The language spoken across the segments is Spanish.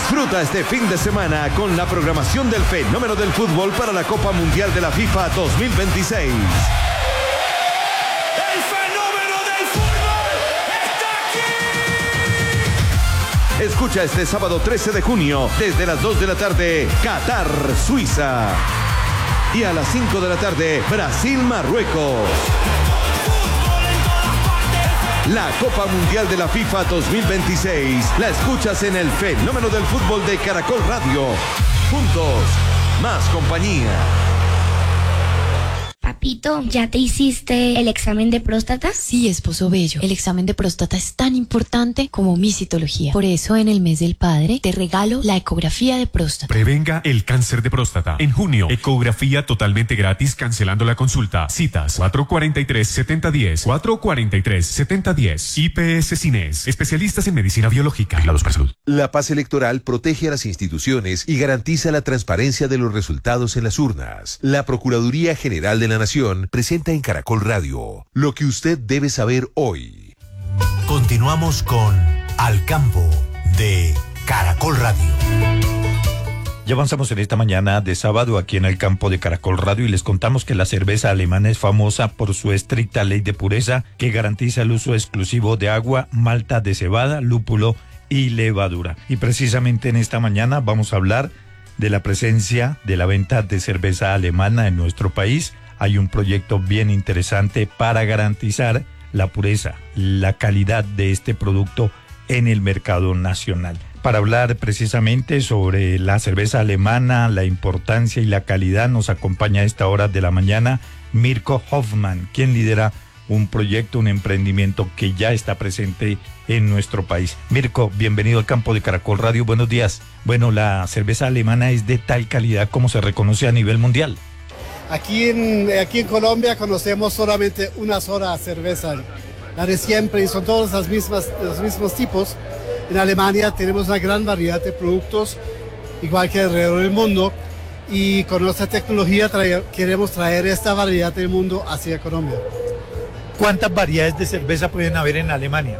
Disfruta este fin de semana con la programación del fenómeno del fútbol para la Copa Mundial de la FIFA 2026. Escucha este sábado 13 de junio, desde las 2 de la tarde, Qatar, Suiza. Y a las 5 de la tarde, Brasil, Marruecos. La Copa Mundial de la FIFA 2026 la escuchas en el fenómeno del fútbol de Caracol Radio. Juntos, más compañía. Papito, ¿ya te hiciste el examen de próstata? Sí, esposo bello. El examen de próstata es tan importante como mi citología. Por eso, en el mes del padre, te regalo la ecografía de próstata. Prevenga el cáncer de próstata. En junio, ecografía totalmente gratis, cancelando la consulta. Citas 443-7010. 443-7010. IPS Cines. Especialistas en medicina biológica. Vigilados para salud. La paz electoral protege a las instituciones y garantiza la transparencia de los resultados en las urnas. La Procuraduría General de la Nación presenta en Caracol Radio lo que usted debe saber hoy. Continuamos con Al Campo de Caracol Radio. Ya avanzamos en esta mañana de sábado aquí en el campo de Caracol Radio y les contamos que la cerveza alemana es famosa por su estricta ley de pureza que garantiza el uso exclusivo de agua, malta de cebada, lúpulo y levadura. Y precisamente en esta mañana vamos a hablar de la presencia de la venta de cerveza alemana en nuestro país. Hay un proyecto bien interesante para garantizar la pureza, la calidad de este producto en el mercado nacional. Para hablar precisamente sobre la cerveza alemana, la importancia y la calidad, nos acompaña a esta hora de la mañana Mirko Hoffman, quien lidera un proyecto, un emprendimiento que ya está presente en nuestro país. Mirko, bienvenido al campo de Caracol Radio, buenos días. Bueno, la cerveza alemana es de tal calidad como se reconoce a nivel mundial. Aquí en Colombia conocemos solamente una sola cerveza, la de siempre, y son todos los mismos tipos. En Alemania tenemos una gran variedad de productos, igual que alrededor del mundo, y con nuestra tecnología queremos traer esta variedad del mundo hacia Colombia. ¿Cuántas variedades de cerveza pueden haber en Alemania?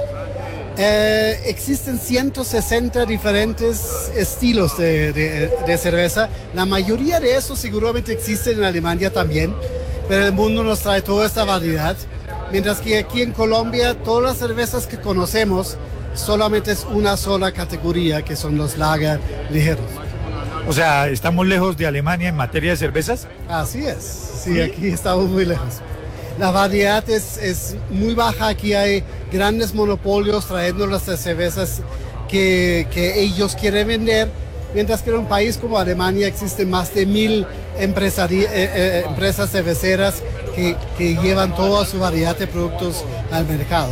Existen 160 diferentes estilos de cerveza. La mayoría de esos seguramente existen en Alemania también, pero el mundo nos trae toda esta variedad. Mientras que aquí en Colombia, todas las cervezas que conocemos solamente es una sola categoría, que son los lager ligeros. O sea, ¿estamos lejos de Alemania en materia de cervezas? Así es, sí, aquí estamos muy lejos. La variedad es muy baja, aquí hay grandes monopolios trayendo las cervezas que ellos quieren vender, mientras que en un país como Alemania existen más de 1000 empresas cerveceras que llevan toda su variedad de productos al mercado.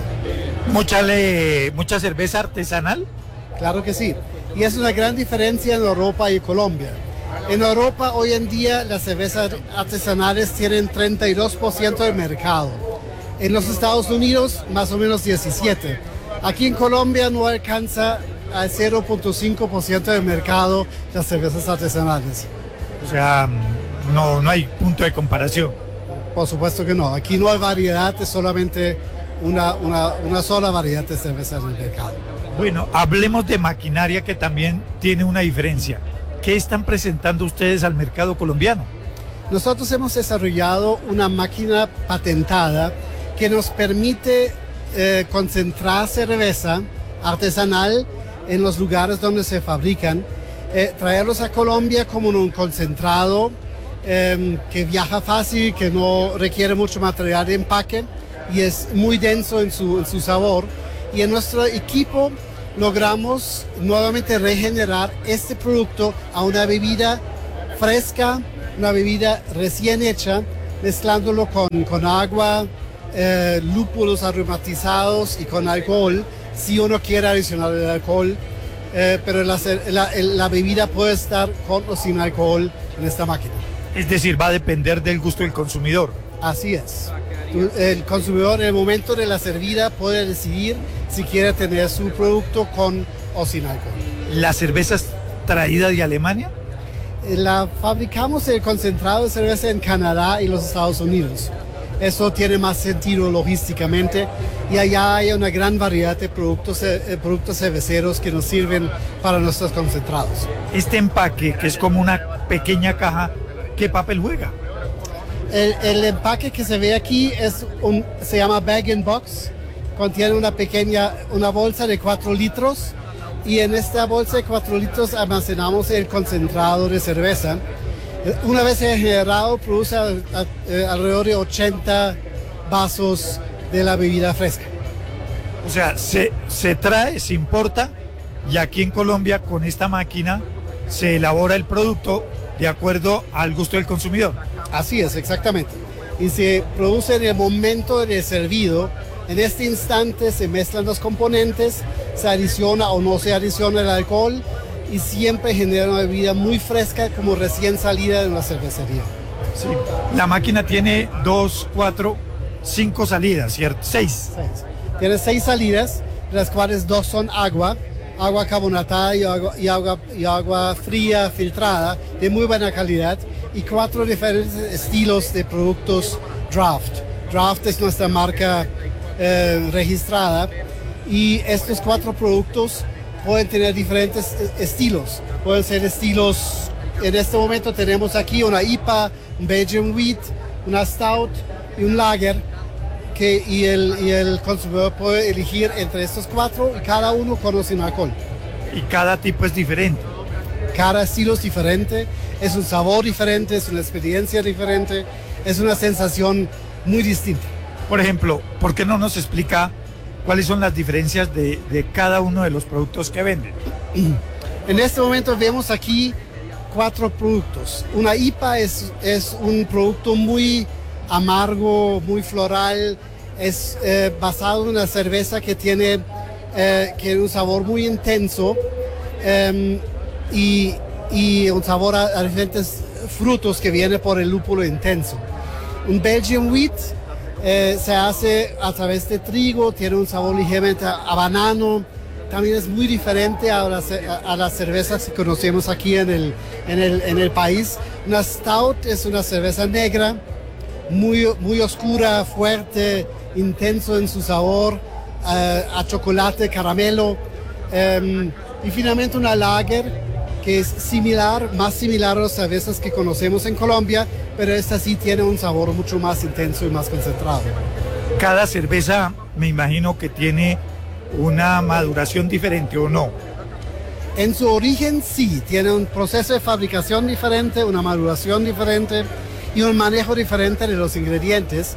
¿Mucha cerveza artesanal? Claro que sí, y es una gran diferencia en Europa y Colombia. En Europa hoy en día las cervezas artesanales tienen 32% del mercado. En los Estados Unidos más o menos 17%. Aquí en Colombia no alcanza al 0.5% del mercado las cervezas artesanales. O sea, no hay punto de comparación. Por supuesto que no. Aquí no hay variedad, es solamente una sola variedad de cerveza en el mercado. Bueno, hablemos de maquinaria que también tiene una diferencia. ¿Qué están presentando ustedes al mercado colombiano? Nosotros hemos desarrollado una máquina patentada que nos permite concentrar cerveza artesanal en los lugares donde se fabrican, traerlos a Colombia como un concentrado que viaja fácil, que no requiere mucho material de empaque y es muy denso en su sabor. Y en nuestro equipo logramos nuevamente regenerar este producto a una bebida fresca, una bebida recién hecha, mezclándolo con agua, lúpulos aromatizados y con alcohol, si uno quiere adicionar el alcohol, pero la bebida puede estar con o sin alcohol en esta máquina. Es decir, va a depender del gusto del consumidor. Así es. El consumidor en el momento de la servida puede decidir si quiere tener su producto con o sin alcohol. ¿La cerveza es traída de Alemania? La fabricamos el concentrado de cerveza en Canadá y los Estados Unidos. Eso tiene más sentido logísticamente y allá hay una gran variedad de productos cerveceros que nos sirven para nuestros concentrados. Este empaque, que es como una pequeña caja, ¿qué papel juega? El empaque que se ve aquí se llama bag and box, contiene una bolsa de 4 litros y en esta bolsa de 4 litros almacenamos el concentrado de cerveza. Una vez generado produce alrededor de 80 vasos de la bebida fresca. O sea, se trae, se importa y aquí en Colombia con esta máquina se elabora el producto de acuerdo al gusto del consumidor. Así es, exactamente. Y se produce en el momento de servido. En este instante se mezclan los componentes, se adiciona o no se adiciona el alcohol y siempre genera una bebida muy fresca como recién salida de una cervecería. Sí. La máquina tiene 2, 4, 5 salidas, ¿cierto? 6. Tiene 6 salidas, de las cuales 2 son agua carbonatada y agua fría filtrada de muy buena calidad y 4 diferentes estilos de productos Draft. Draft es nuestra marca registrada y estos 4 productos pueden tener diferentes estilos. Pueden ser estilos, en este momento tenemos aquí una IPA, un Belgian Wheat, una Stout y un Lager, y el consumidor puede elegir entre estos 4 y cada uno conoce un alcohol. Y cada tipo es diferente. Cada estilo es diferente, es un sabor diferente, es una experiencia diferente, es una sensación muy distinta. Por ejemplo, ¿por qué no nos explica cuáles son las diferencias de cada uno de los productos que venden? En este momento vemos aquí 4 productos. Una IPA es un producto muy amargo, muy floral, es basado en una cerveza que tiene un sabor muy intenso y un sabor a diferentes frutos que viene por el lúpulo intenso. Un Belgian Wheat se hace a través de trigo, tiene un sabor ligeramente a banano, también es muy diferente a las cervezas que conocemos aquí en el país. Una Stout es una cerveza negra, muy oscura, fuerte, intenso en su sabor, a chocolate, caramelo. Y finalmente una Lager, que es más similar a las cervezas que conocemos en Colombia, pero esta sí tiene un sabor mucho más intenso y más concentrado. Cada cerveza me imagino que tiene una maduración diferente, ¿o no? En su origen sí, tiene un proceso de fabricación diferente, una maduración diferente y un manejo diferente de los ingredientes.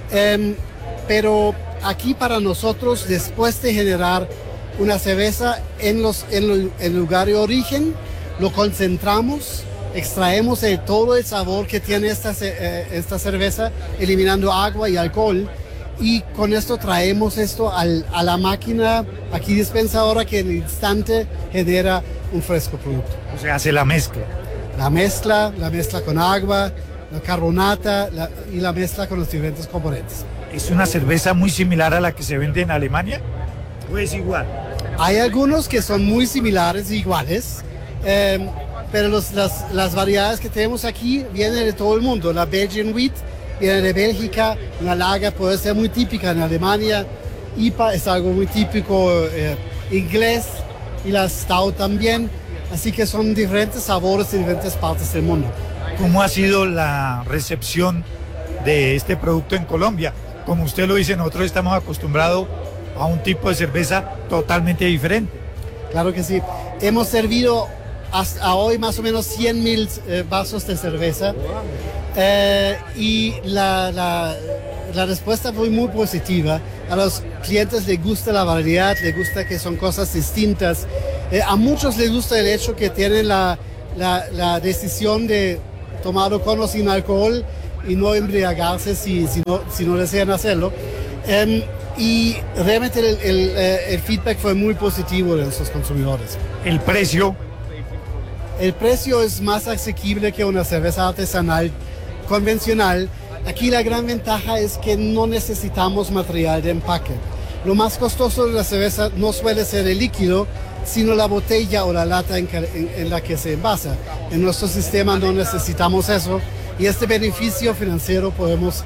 Pero aquí para nosotros, después de generar una cerveza en el lugar de origen, lo concentramos, extraemos todo el sabor que tiene esta cerveza, eliminando agua y alcohol, y con esto traemos esto a la máquina aquí dispensadora que en el instante genera un fresco producto. O sea, hace la mezcla. La mezcla con agua, la carbonata y la mezcla con los diferentes componentes. ¿Es una cerveza muy similar a la que se vende en Alemania? ¿O es igual? Hay algunos que son muy similares e iguales, pero las variedades que tenemos aquí vienen de todo el mundo. La Belgian Wheat viene de Bélgica, una Lager puede ser muy típica en Alemania, IPA es algo muy típico inglés y la Stout también, así que son diferentes sabores en diferentes partes del mundo. ¿Cómo ha sido la recepción de este producto en Colombia? Como usted lo dice, nosotros estamos acostumbrados a un tipo de cerveza totalmente diferente. Claro que sí. Hemos servido hasta hoy más o menos 100,000 vasos de cerveza y la respuesta fue muy positiva. A los clientes les gusta la variedad, les gusta que son cosas distintas. A muchos les gusta el hecho que tienen la decisión de tomarlo con o sin alcohol y no embriagarse si no desean hacerlo. Y realmente el feedback fue muy positivo de nuestros consumidores. ¿El precio? El precio es más asequible que una cerveza artesanal convencional. Aquí la gran ventaja es que no necesitamos material de empaque. Lo más costoso de la cerveza no suele ser el líquido, sino la botella o la lata en la que se envasa. En nuestro sistema no necesitamos eso y este beneficio financiero podemos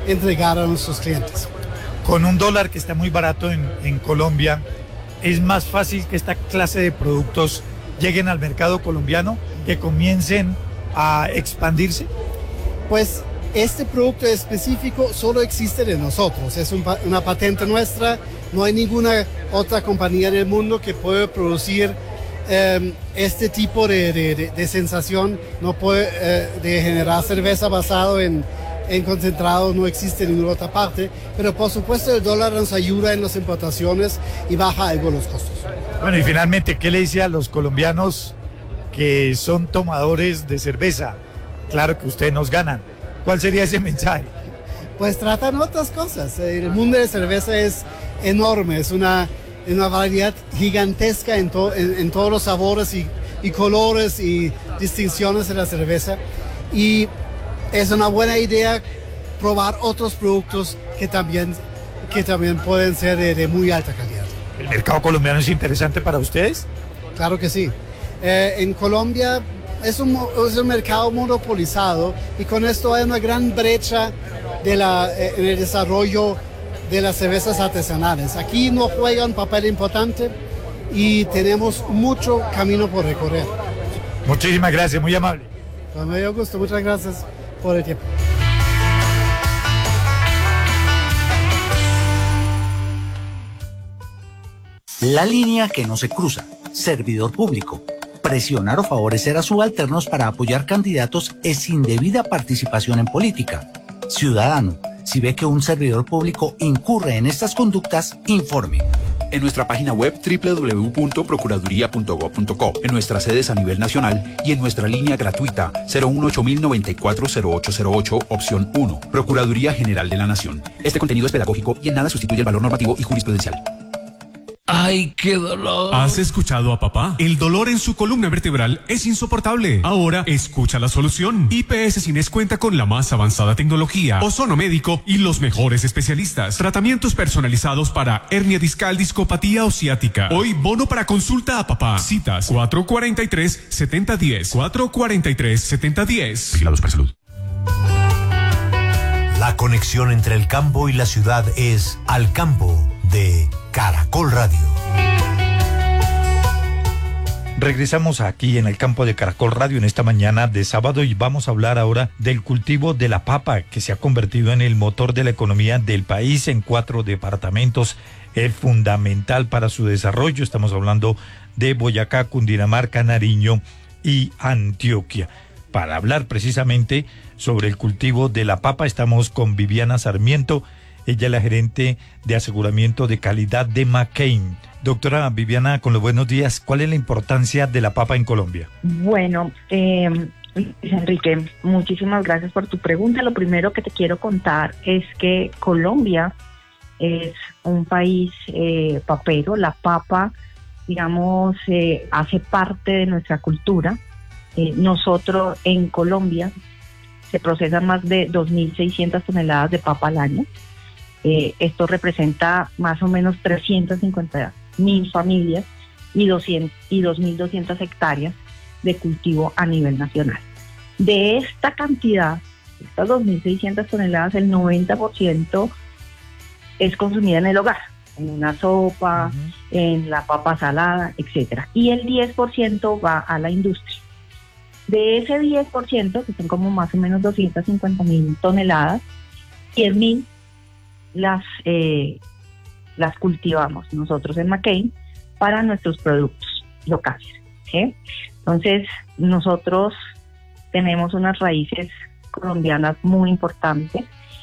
entregar a nuestros clientes. Con un dólar que está muy barato en Colombia, ¿es más fácil que esta clase de productos lleguen al mercado colombiano, que comiencen a expandirse? Pues este producto específico solo existe de nosotros, es una patente nuestra, no hay ninguna otra compañía del mundo que pueda producir este tipo de sensación, no puede de generar cerveza basado en concentrado, no existe en ninguna otra parte, pero por supuesto el dólar nos ayuda en las importaciones y baja algo los costos. Bueno, y finalmente, ¿qué le dice a los colombianos que son tomadores de cerveza? Claro que ustedes nos ganan. ¿Cuál sería ese mensaje? Pues tratan otras cosas. El mundo de cerveza es enorme, es una variedad gigantesca en todos los sabores y colores y distinciones de la cerveza. Y es una buena idea probar otros productos que también pueden ser de muy alta calidad. ¿El mercado colombiano es interesante para ustedes? Claro que sí. En Colombia es un mercado monopolizado y con esto hay una gran brecha en el desarrollo de las cervezas artesanales. Aquí no juega un papel importante y tenemos mucho camino por recorrer. Muchísimas gracias, muy amable. Con mucho gusto, muchas gracias por el tiempo. La línea que no se cruza. Servidor público. Presionar o favorecer a subalternos para apoyar candidatos es indebida participación en política. Ciudadano, si ve que un servidor público incurre en estas conductas, informe. En nuestra página web www.procuraduría.gov.co, en nuestras sedes a nivel nacional y en nuestra línea gratuita 018-094-0808, opción 1. Procuraduría General de la Nación. Este contenido es pedagógico y en nada sustituye el valor normativo y jurisprudencial. ¡Ay, qué dolor! ¿Has escuchado a papá? El dolor en su columna vertebral es insoportable. Ahora escucha la solución. IPS Cines cuenta con la más avanzada tecnología, ozono médico y los mejores especialistas. Tratamientos personalizados para hernia discal, discopatía o ciática. Hoy bono para consulta a papá. Citas 443-7010. 443-7010. Vigilados para salud. La conexión entre el campo y la ciudad es Al Campo de Caracol Radio. Regresamos aquí en el campo de Caracol Radio en esta mañana de sábado y vamos a hablar ahora del cultivo de la papa, que se ha convertido en el motor de la economía del país en 4 departamentos. Es fundamental para su desarrollo. Estamos hablando de Boyacá, Cundinamarca, Nariño y Antioquia. Para hablar precisamente sobre el cultivo de la papa estamos con Viviana Sarmiento. Ella es la gerente de aseguramiento de calidad de McCain. Doctora Viviana, con los buenos días, ¿cuál es la importancia de la papa en Colombia? Bueno, Enrique, muchísimas gracias por tu pregunta. Lo primero que te quiero contar es que Colombia es un país papero. La papa, digamos, hace parte de nuestra cultura. Nosotros en Colombia se procesan más de 2.600 toneladas de papa al año. Esto representa más o menos 350.000 familias y 2.200 hectáreas de cultivo a nivel nacional. De esta cantidad, estas 2.600 toneladas, el 90% es consumida en el hogar, en una sopa, en la papa salada, etcétera. Y el 10% va a la industria. De ese 10%, que son como más o menos 250.000 toneladas, 10.000 las cultivamos nosotros en McCain para nuestros productos locales, ¿sí? Entonces, nosotros tenemos unas raíces colombianas muy importantes,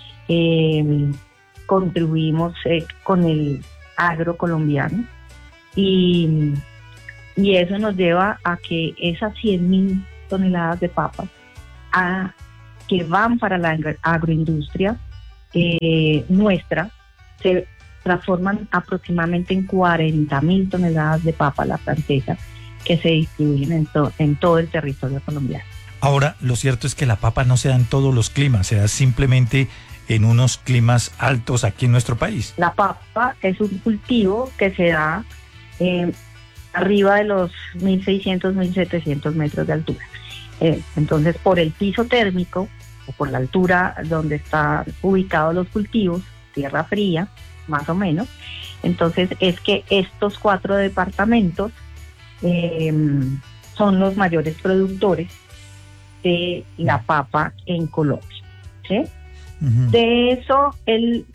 contribuimos con el agro colombiano y eso nos lleva a que esas 100.000 toneladas de papas que van para la agroindustria nuestra se transforman aproximadamente en 40.000 toneladas de papa la francesa que se distribuyen en todo el territorio colombiano. Ahora, lo cierto es que la papa no se da en todos los climas, se da simplemente en unos climas altos aquí en nuestro país. La papa es un cultivo que se da arriba de los 1.600, 1.700 metros de altura. Entonces, por el piso térmico o por la altura donde están ubicados los cultivos, tierra fría, más o menos. Entonces es que estos 4 departamentos son los mayores productores de la papa en Colombia, ¿sí? De eso, el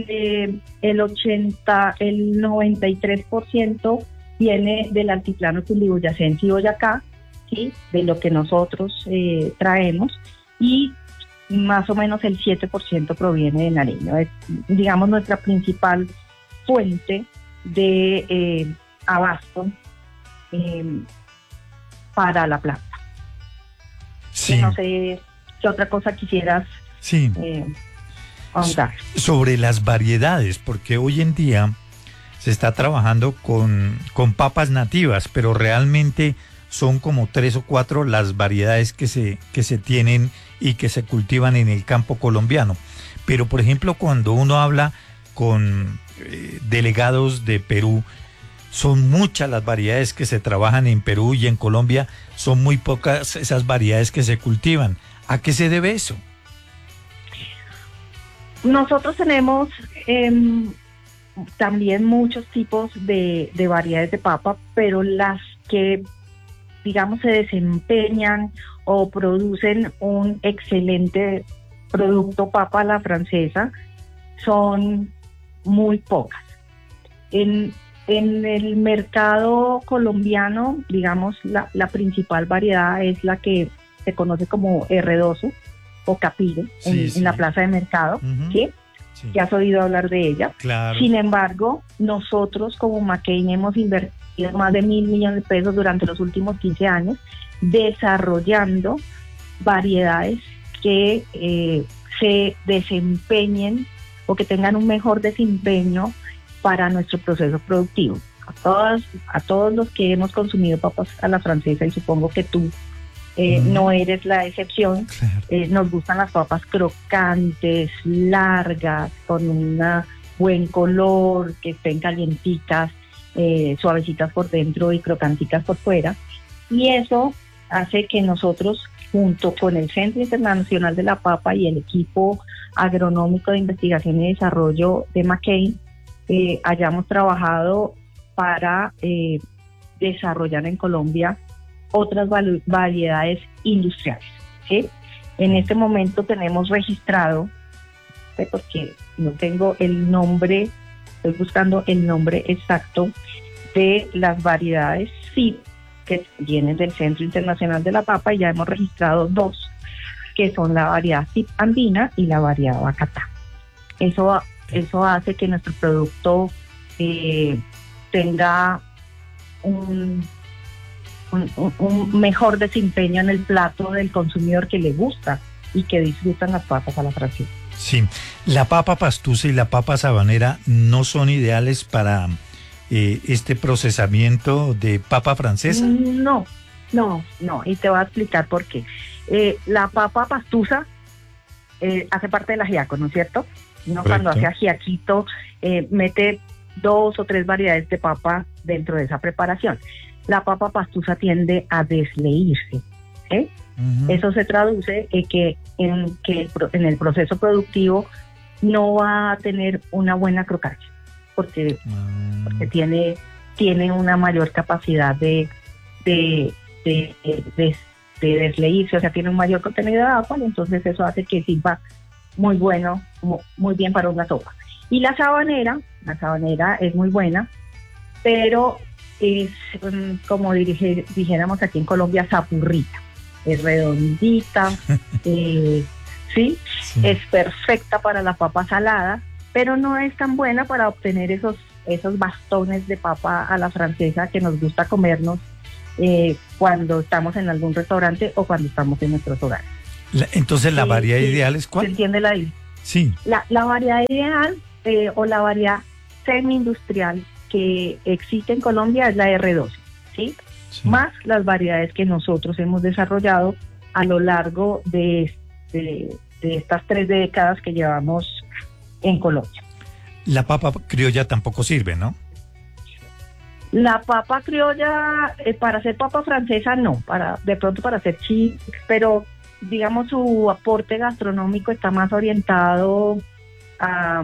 93% viene del altiplano cundiboyacense y Boyacá, ¿sí? De lo que nosotros traemos, y más o menos el 7% proviene de Nariño. Es, digamos, nuestra principal fuente de abasto para la planta. Sí. No sé qué otra cosa quisieras ahondar. Sobre las variedades, porque hoy en día se está trabajando con papas nativas, pero realmente son como 3 o 4 las variedades que se tienen y que se cultivan en el campo colombiano. Pero, por ejemplo, cuando uno habla con delegados de Perú, son muchas las variedades que se trabajan en Perú, y en Colombia son muy pocas esas variedades que se cultivan. ¿A qué se debe eso? Nosotros tenemos también muchos tipos de variedades de papa, pero las que, digamos, se desempeñan o producen un excelente producto papa a la francesa son muy pocas. En el mercado colombiano, digamos, la principal variedad es la que se conoce como R12 o Capire, en la plaza de mercado, ¿sí? Sí. Ya has oído hablar de ella. Claro. Sin embargo, nosotros como McCain hemos invertido más de 1.000 millones de pesos durante los últimos 15 años desarrollando variedades que se desempeñen o que tengan un mejor desempeño para nuestro proceso productivo. A todos los que hemos consumido papas a la francesa, y supongo que tú no eres la excepción, claro. Nos gustan las papas crocantes, largas, con un buen color, que estén calienticas, suavecitas por dentro y crocanticas por fuera, y eso hace que nosotros, junto con el Centro Internacional de la Papa y el equipo agronómico de investigación y desarrollo de McCain, hayamos trabajado para desarrollar en Colombia otras variedades industriales, ¿sí? En este momento tenemos registrado, porque no tengo el nombre, estoy buscando el nombre exacto de las variedades CIP que vienen del Centro Internacional de la Papa, y ya hemos registrado 2, que son la variedad CIP andina y la variedad Bacatá. Eso hace que nuestro producto tenga un mejor desempeño en el plato del consumidor que le gusta y que disfrutan las papas a la francesa. Sí, la papa pastusa y la papa sabanera no son ideales para este procesamiento de papa francesa. No, y te voy a explicar por qué. La papa pastusa hace parte del ajiaco, ¿no es cierto? Uno cuando hace ajiaquito mete 2 o 3 variedades de papa dentro de esa preparación. La papa pastusa tiende a desleírse, ¿sí? Eso se traduce en que en el proceso productivo no va a tener una buena crocancia, porque tiene una mayor capacidad de desleírse, o sea, tiene un mayor contenido de agua, y entonces eso hace que sirva muy bueno, muy bien para una sopa. Y la sabanera es muy buena, pero es como dijéramos aquí en Colombia, sapurrita. Es redondita, ¿sí? Es perfecta para la papa salada, pero no es tan buena para obtener esos bastones de papa a la francesa que nos gusta comernos cuando estamos en algún restaurante o cuando estamos en nuestros hogares. Entonces, ¿la variedad ideal es cuál? ¿Se entiende la idea? Sí. La variedad ideal o la variedad semi-industrial que existe en Colombia es la R12, ¿sí? Sí. Más las variedades que nosotros hemos desarrollado a lo largo de estas 3 décadas que llevamos en Colombia. La papa criolla tampoco sirve, ¿no? La papa criolla, para hacer papa francesa no, de pronto para hacer chips, pero digamos, su aporte gastronómico está más orientado a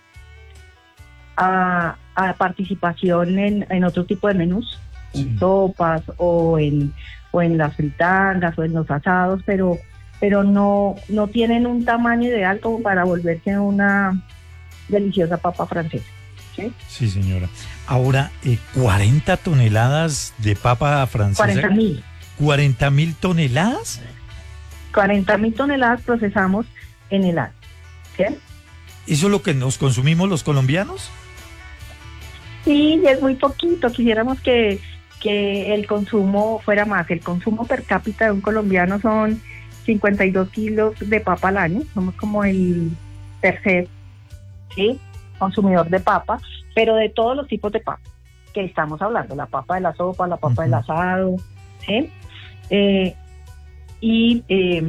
participación en otro tipo de menús, en sopas o en las fritangas o en los asados, pero no tienen un tamaño ideal como para volverse una deliciosa papa francesa. Sí, señora. Ahora, 40 toneladas de papa francesa. 40.000. 40.000 toneladas. 40.000 toneladas procesamos en el año. ¿Sí? ¿Eso es lo que nos consumimos los colombianos? Sí, es muy poquito. Quisiéramos que el consumo fuera más. El consumo per cápita de un colombiano son 52 kilos de papa al año. Somos como el tercer, ¿sí?, consumidor de papa, pero de todos los tipos de papa que estamos hablando, la papa de la sopa, la papa del asado, ¿sí? Y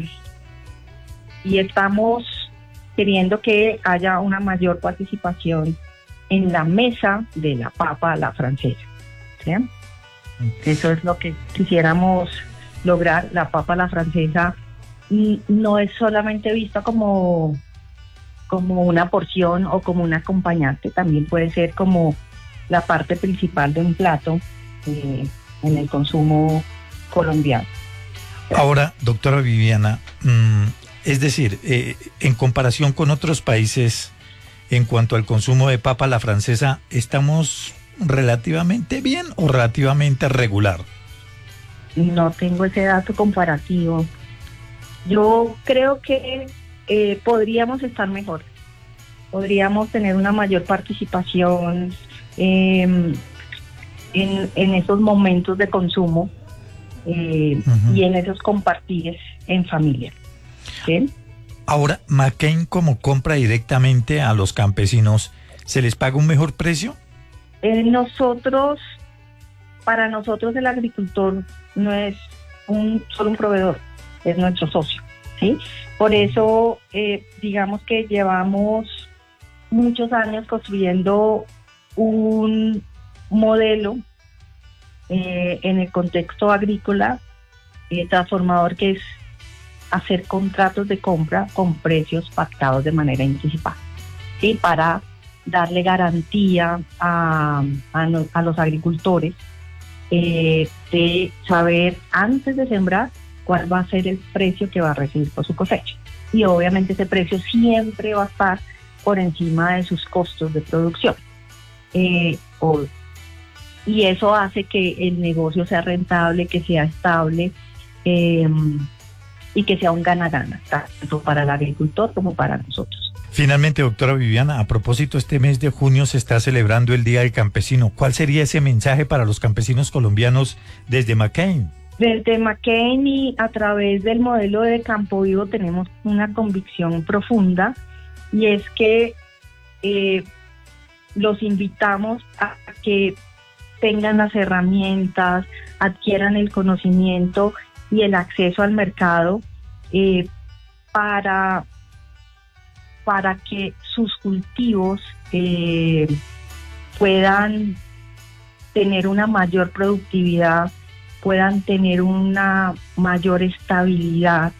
estamos queriendo que haya una mayor participación en la mesa de la papa a la francesa, ¿sí? Eso es lo que quisiéramos lograr. La papa a la francesa no es solamente vista como una porción o como un acompañante, también puede ser como la parte principal de un plato en el consumo colombiano. Ahora, doctora Viviana, es decir, en comparación con otros países, en cuanto al consumo de papa a la francesa, ¿estamos relativamente bien o relativamente regular? No tengo ese dato comparativo. Yo creo que podríamos estar mejor, podríamos tener una mayor participación en esos momentos de consumo y en esos compartires en familia. ¿Sí? Ahora, McCain, como compra directamente a los campesinos, ¿se les paga un mejor precio? Para nosotros el agricultor no es solo un proveedor, es nuestro socio, ¿sí? Por eso, digamos que llevamos muchos años construyendo un modelo en el contexto agrícola transformador, que es hacer contratos de compra con precios pactados de manera anticipada, ¿sí? Para darle garantía a los agricultores de saber antes de sembrar cuál va a ser el precio que va a recibir por su cosecha. Y obviamente ese precio siempre va a estar por encima de sus costos de producción. Y eso hace que el negocio sea rentable, que sea estable y que sea un gana-gana, tanto para el agricultor como para nosotros. Finalmente, doctora Viviana, a propósito, este mes de junio se está celebrando el Día del Campesino. ¿Cuál sería ese mensaje para los campesinos colombianos desde McCain? Desde McCain y a través del modelo de Campo Vivo tenemos una convicción profunda, y es que los invitamos a que tengan las herramientas, adquieran el conocimiento y el acceso al mercado para que sus cultivos puedan tener una mayor productividad, puedan tener una mayor estabilidad,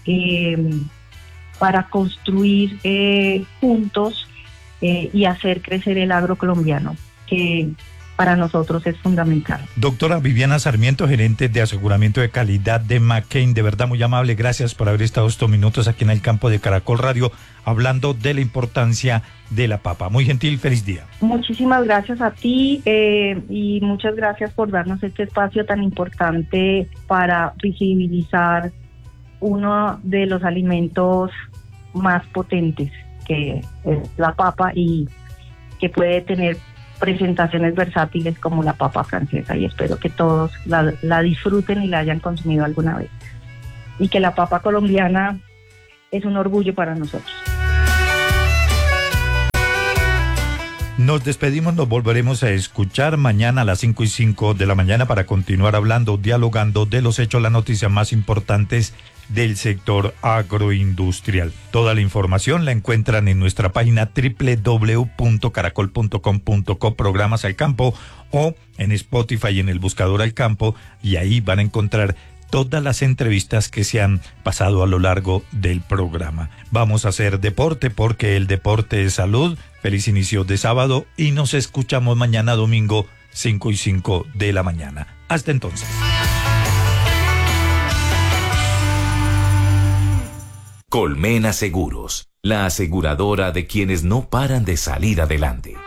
para construir juntos y hacer crecer el agro colombiano, que para nosotros es fundamental. Doctora Viviana Sarmiento, gerente de aseguramiento de calidad de McCain, de verdad muy amable, gracias por haber estado estos minutos aquí en el campo de Caracol Radio, hablando de la importancia de la papa. Muy gentil, feliz día. Muchísimas gracias a ti y muchas gracias por darnos este espacio tan importante para visibilizar uno de los alimentos más potentes, que es la papa, y que puede tener presentaciones versátiles como la papa francesa, y espero que todos la disfruten y la hayan consumido alguna vez, y que la papa colombiana es un orgullo para nosotros. Nos despedimos, nos volveremos a escuchar mañana a las 5:05 de la mañana para continuar hablando, dialogando de los hechos, las noticias más importantes del sector agroindustrial. Toda la información la encuentran en nuestra página www.caracol.com.co, programas al campo, o en Spotify en el buscador al campo, y ahí van a encontrar todas las entrevistas que se han pasado a lo largo del programa. Vamos a hacer deporte porque el deporte es salud. Feliz inicio de sábado y nos escuchamos mañana domingo 5:05 de la mañana. Hasta entonces. Colmena Seguros, la aseguradora de quienes no paran de salir adelante.